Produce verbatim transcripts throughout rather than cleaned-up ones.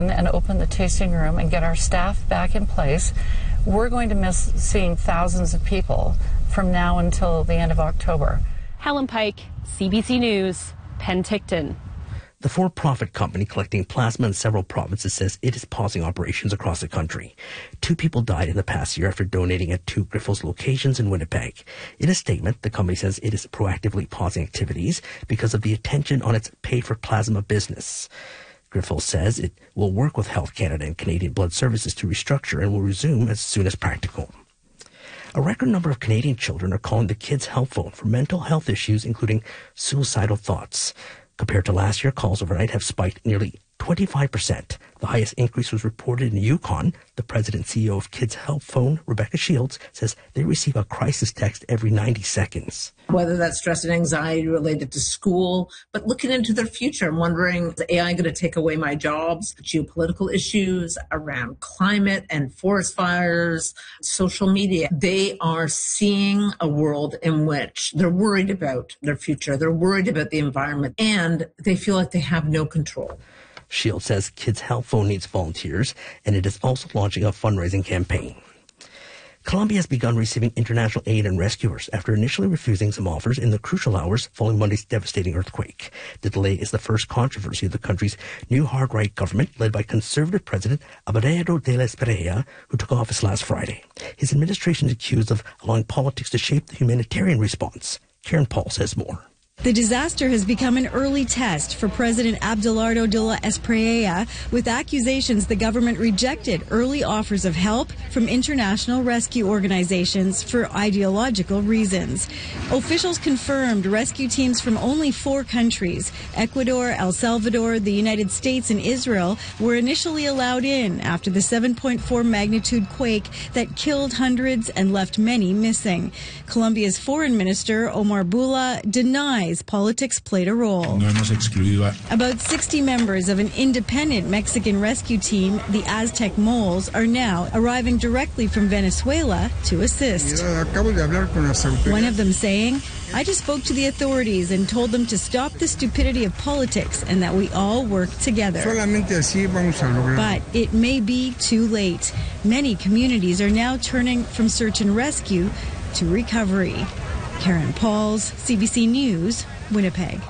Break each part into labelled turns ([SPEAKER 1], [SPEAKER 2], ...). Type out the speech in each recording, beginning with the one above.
[SPEAKER 1] and open the tasting room and get our staff back in place, we're going to miss seeing thousands of people from now until the end of October.
[SPEAKER 2] Helen Pike, C B C News, Penticton.
[SPEAKER 3] The for-profit company collecting plasma in several provinces says it is pausing operations across the country. Two people died in the past year after donating at two Grifols locations in Winnipeg. In a statement, the company says it is proactively pausing activities because of the attention on its pay-for-plasma business. Grifols says it will work with Health Canada and Canadian Blood Services to restructure and will resume as soon as practical. A record number of Canadian children are calling the Kids Help Phone for mental health issues, including suicidal thoughts. Compared to last year, calls overnight have spiked nearly twenty-five percent. The highest increase was reported in Yukon. The president and C E O of Kids Help Phone, Rebecca Shields, says they receive a crisis text every ninety seconds.
[SPEAKER 4] Whether that's stress and anxiety related to school, but looking into their future and wondering, is A I going to take away my jobs? Geopolitical issues around climate and forest fires, social media. They are seeing a world in which they're worried about their future. They're worried about the environment, and they feel like they have no control.
[SPEAKER 3] Shields says Kids Help Phone needs volunteers, and it is also launching a fundraising campaign. Colombia has begun receiving international aid and rescuers after initially refusing some offers in the crucial hours following Monday's devastating earthquake. The delay is the first controversy of the country's new hard-right government led by conservative President Abelardo de la Espriella, who took office last Friday. His administration is accused of allowing politics to shape the humanitarian response. Karen Paul says more.
[SPEAKER 5] The disaster has become an early test for President Abelardo de la Espriella, with accusations the government rejected early offers of help from international rescue organizations for ideological reasons. Officials confirmed rescue teams from only four countries, Ecuador, El Salvador, the United States, and Israel, were initially allowed in after the seven point four magnitude quake that killed hundreds and left many missing. Colombia's foreign minister, Omar Bula, denies politics played a role. About sixty members of an independent Mexican rescue team, the Aztec Moles, are now arriving directly from Venezuela to assist. One of them saying, "I just spoke to the authorities and told them to stop the stupidity of politics and that we all work together." But it may be too late. Many communities are now turning from search and rescue to recovery. Karen Pauls, C B C News, Winnipeg.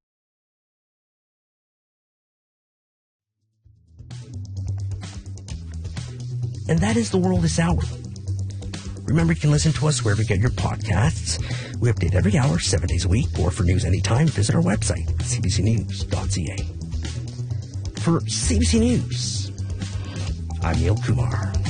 [SPEAKER 3] And that is the world this hour. Remember, you can listen to us wherever you get your podcasts. We update every hour, seven days a week, or for news anytime, visit our website, c b c news dot c a. For C B C News, I'm Neil Kumar.